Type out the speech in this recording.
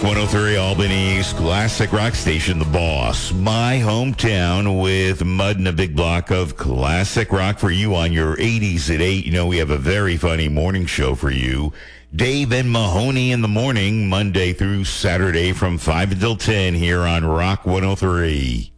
Rock 103, Albany's classic rock station, The Boss. My hometown with Mud and a big block of classic rock for you on your 80s at 8. You know, we have a very funny morning show for you. Dave and Mahoney in the morning, Monday through Saturday from 5 until 10 here on Rock 103.